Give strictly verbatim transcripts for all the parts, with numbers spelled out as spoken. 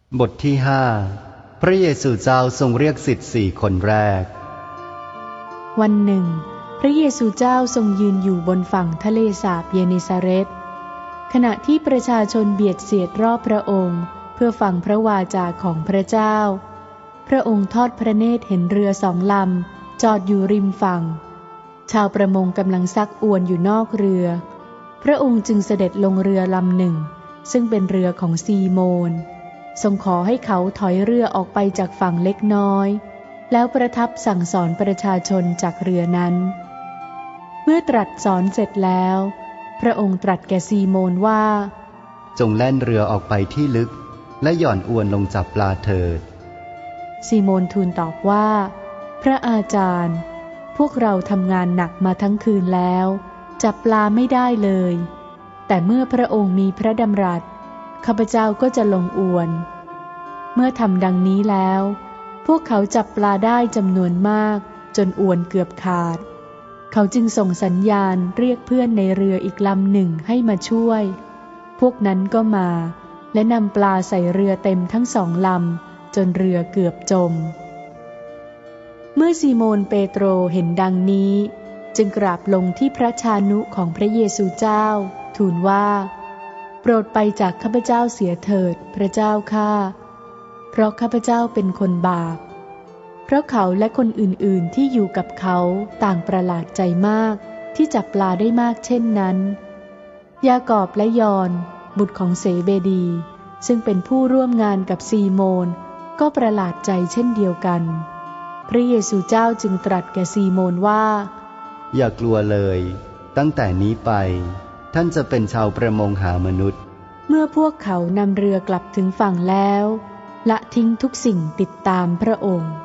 บทที่ห้าพระเยซูเจ้าทรงเรียกศิษย์สี่คนแรกวันหนึ่งพระเยซูเจ้าทรงยืนอยู่บนฝั่งทะเลสาบเยเนซาเร็ตขณะที่ประชาชนเบียดเสียดรอบพระองค์เพื่อฟังพระวาจาของพระเจ้าพระองค์ทอดพระเนตรเห็นเรือสองลำจอดอยู่ริมฝั่งชาวประมงกำลังซักอวนอยู่นอกเรือพระองค์จึงเสด็จลงเรือลำหนึ่งซึ่งเป็นเรือของซีโมนทรงขอให้เขาถอยเรือออกไปจากฝั่งเล็กน้อยแล้วประทับสั่งสอนประชาชนจากเรือนั้นเมื่อตรัสสอนเสร็จแล้วพระองค์ตรัสแก่ซีโมนว่าจงแล่นเรือออกไปที่ลึกและหย่อนอวนลงจับปลาเถิดซีโมนทูลตอบว่าพระอาจารย์พวกเราทำงานหนักมาทั้งคืนแล้วจับปลาไม่ได้เลยแต่เมื่อพระองค์มีพระดำรัสข้าพเจ้าก็จะลงอวนเมื่อทำดังนี้แล้วพวกเขาจับปลาได้จำนวนมากจนอวนเกือบขาดเขาจึงส่งสัญญาณเรียกเพื่อนในเรืออีกลำหนึ่งให้มาช่วยพวกนั้นก็มาและนำปลาใส่เรือเต็มทั้งสองลำจนเรือเกือบจมเมื่อซีโมนเปโตรเห็นดังนี้จึงกราบลงที่พระชานุของพระเยซูเจ้าทูลว่าโปรดไปจากข้าพเจ้าเสียเถิดพระเจ้าข้าเพราะข้าพเจ้าเป็นคนบาปเพราะเขาและคนอื่นๆที่อยู่กับเขาต่างประหลาดใจมากที่จับปลาได้มากเช่นนั้นยากอบและยอห์นบุตรของเสเบดีซึ่งเป็นผู้ร่วมงานกับซีโมนก็ประหลาดใจเช่นเดียวกันพระเยซูเจ้าจึงตรัสแก่ซีโมนว่าอย่ากลัวเลยตั้งแต่นี้ไปท่านจะเป็นชาวประมงหามนุษย์เมื่อพวกเขานำเรือกลับถึงฝั่งแล้วละทิ้งทุกสิ่งติดตามพระองค์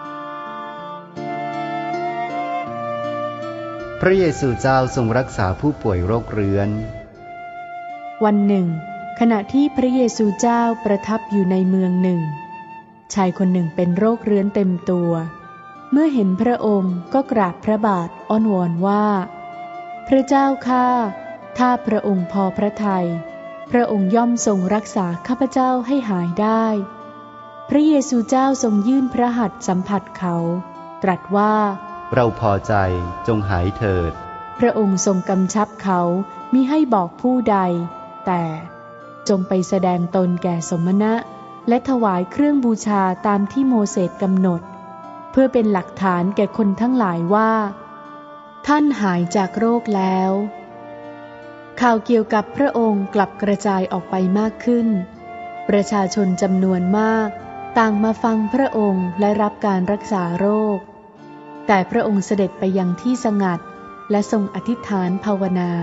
พระเยซูเจ้าทรงรักษาผู้ป่วยโรคเรื้อนวันหนึ่งขณะที่พระเยซูเจ้าประทับอยู่ในเมืองหนึ่งชายคนหนึ่งเป็นโรคเรื้อนเต็มตัวเมื่อเห็นพระองค์ก็กราบพระบาทอ้อนวอนว่าพระเจ้าข้าถ้าพระองค์พอพระทัยพระองค์ย่อมทรงรักษาข้าพเจ้าให้หายได้พระเยซูเจ้าทรงยื่นพระหัตถ์สัมผัสเขาตรัสว่าเราพอใจจงหายเถิดพระองค์ทรงกำชับเขามิให้บอกผู้ใดแต่จงไปแสดงตนแก่สมณะและถวายเครื่องบูชาตามที่โมเสสกำหนดเพื่อเป็นหลักฐานแก่คนทั้งหลายว่าท่านหายจากโรคแล้วข่าวเกี่ยวกับพระองค์กลับกระจายออกไปมากขึ้นประชาชนจำนวนมากต่างมาฟังพระองค์และรับการรักษาโรคแต่พระองค์เสด็จไปยังที่สงัดและทรงอธิษฐานภาวนา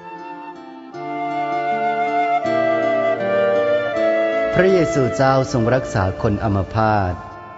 พระเยซูเจ้าทรงรักษาคนอัมพาต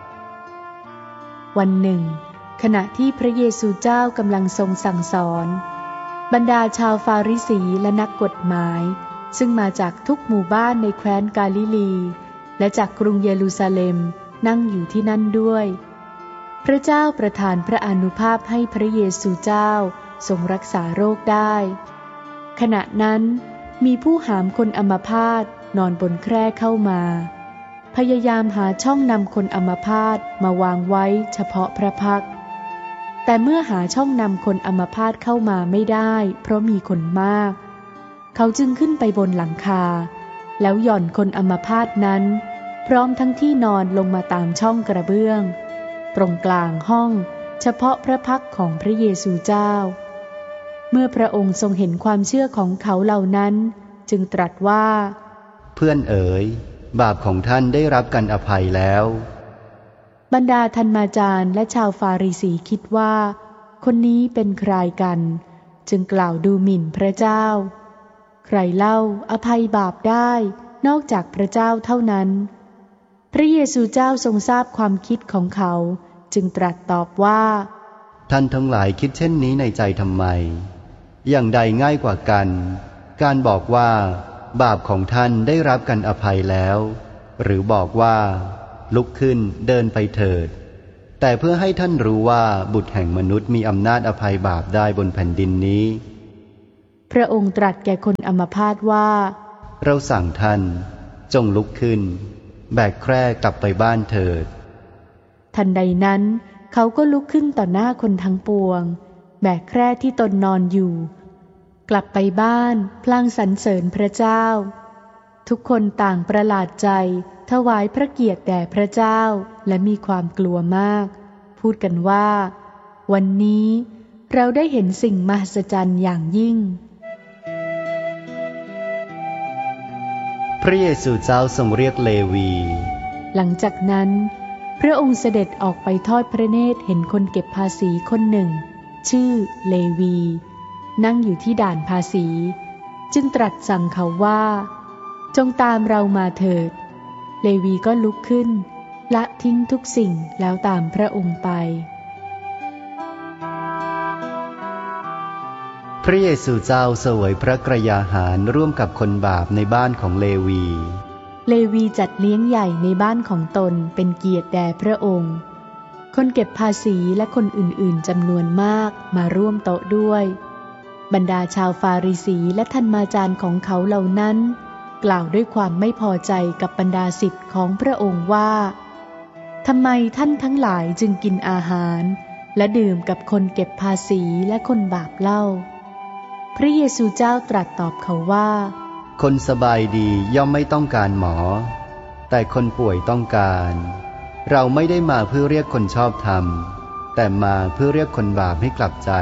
วันหนึ่งขณะที่พระเยซูเจ้ากำลังทรงสั่งสอนบรรดาชาวฟาริสีและนักกฎหมายซึ่งมาจากทุกหมู่บ้านในแคว้นกาลิลีและจากกรุงเยรูซาเล็มนั่งอยู่ที่นั่นด้วยพระเจ้าประทานพระอานุภาพให้พระเยซูเจ้าทรงรักษาโรคได้ขณะนั้นมีผู้หามคนอัมพาตนอนบนแคร่เข้ามาพยายามหาช่องนำคนอัมพาตมาวางไว้เฉพาะพระพักตร์แต่เมื่อหาช่องนำคนอัมพาตเข้ามาไม่ได้เพราะมีคนมากเขาจึงขึ้นไปบนหลังคาแล้วหย่อนคนอัมพาตนั้นพร้อมทั้งที่นอนลงมาตามช่องกระเบื้องตรงกลางห้องเฉพาะพระพักตร์ของพระเยซูเจ้าเมื่อพระองค์ทรงเห็นความเชื่อของเขาเหล่านั้นจึงตรัสว่าเพื่อนเอ๋ยบาปของท่านได้รับการอภัยแล้วบรรดาธัมมาจารย์และชาวฟาริสีคิดว่าคนนี้เป็นใครกันจึงกล่าวดูหมิ่นพระเจ้าใครเล่าอภัยบาปได้นอกจากพระเจ้าเท่านั้นพระเยซูเจ้าทรงทราบความคิดของเขาจึงตรัสตอบว่าท่านทั้งหลายคิดเช่นนี้ในใจทำไมอย่างใดง่ายกว่ากันการบอกว่าบาปของท่านได้รับการอภัยแล้วหรือบอกว่าลุกขึ้นเดินไปเถิดแต่เพื่อให้ท่านรู้ว่าบุตรแห่งมนุษย์มีอำนาจอภัยบาปได้บนแผ่นดินนี้พระองค์ตรัสแก่คนอัมพาตว่าเราสั่งท่านจงลุกขึ้นแบกแคร่กลับไปบ้านเถิดทันใดนั้นเขาก็ลุกขึ้นต่อหน้าคนทั้งปวงแบกแคร่ที่ตนนอนอยู่กลับไปบ้านพลางสรรเสริญพระเจ้าทุกคนต่างประหลาดใจถวายพระเกียรติแด่พระเจ้าและมีความกลัวมากพูดกันว่าวันนี้เราได้เห็นสิ่งมหัศจรรย์อย่างยิ่งพระเยซูเจ้าทรงเรียกเลวีหลังจากนั้นพระองค์เสด็จออกไปทอดพระเนตรเห็นคนเก็บภาษีคนหนึ่งชื่อเลวีนั่งอยู่ที่ด่านภาษีจึงตรัสสั่งเขาว่าจงตามเรามาเถิดเลวีก็ลุกขึ้นละทิ้งทุกสิ่งแล้วตามพระองค์ไปพระเยซูเจ้าเสวยพระกยาหารร่วมกับคนบาปในบ้านของเลวีเลวีจัดเลี้ยงใหญ่ในบ้านของตนเป็นเกียรติแด่พระองค์คนเก็บภาษีและคนอื่นๆจำนวนมากมาร่วมโต๊ะด้วยบรรดาชาวฟาริสีและทัณมาจารย์ของเขาเหล่านั้นกล่าวด้วยความไม่พอใจกับบรรดาศิษย์ของพระองค์ว่าทำไมท่านทั้งหลายจึงกินอาหารและดื่มกับคนเก็บภาษีและคนบาปเล่าพระเยซูเจ้าตรัสตอบเขาว่าคนสบายดีย่อมไม่ต้องการหมอแต่คนป่วยต้องการเราไม่ได้มาเพื่อเรียกคนชอบธรรมแต่มาเพื่อเรียกคนบาปให้กลับใจ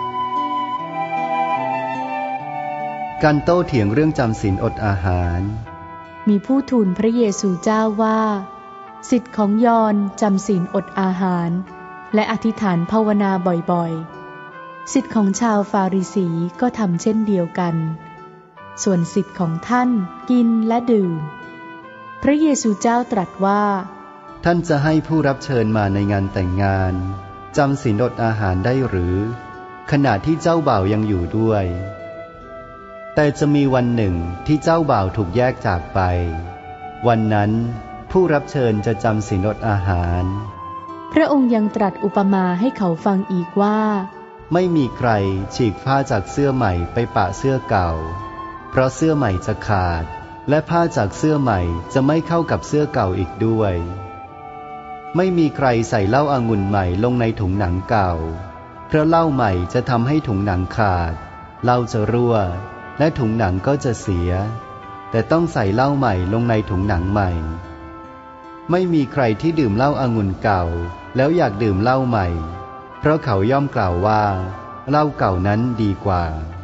การโต้เถียงเรื่องจำศีลอดอาหารมีผู้ทูลพระเยซูเจ้าว่าศิษย์ของยอห์นจำศีลอดอาหารและอธิษฐานภาวนาบ่อยๆศิษย์ของชาวฟาริสีก็ทำเช่นเดียวกันส่วนศิษย์ของท่านกินและดื่มพระเยซูเจ้าตรัสว่าท่านจะให้ผู้รับเชิญมาในงานแต่งงานจำศีลอดอาหารได้หรือขณะที่เจ้าบ่าวยังอยู่ด้วยแต่จะมีวันหนึ่งที่เจ้าบ่าวถูกแยกจากไปวันนั้นผู้รับเชิญจะจำศีลอดอาหารพระองค์ยังตรัสอุปมาให้เขาฟังอีกว่าไม่มีใครฉีกผ้าจากเสื้อใหม่ไปปะเสื้อเก่าเพราะเสื้อใหม่จะขาดและผ้าจากเสื้อใหม่จะไม่เข้ากับเสื้อเก่าอีกด้วยไม่มีใครใส่เหล้าองุ่นใหม่ลงในถุงหนังเก่าเพราะเหล้าใหม่จะทำให้ถุงหนังขาดเหล้าจะรั่วและถุงหนังก็จะเสียแต่ต้องใส่เหล้าใหม่ลงในถุงหนังใหม่ไม่มีใครที่ดื่มเหล้าองุ่นเก่าแล้วอยากดื่มเหล้าใหม่เพราะเขาย่อมกล่าวว่าเหล้าเก่านั้นดีกว่า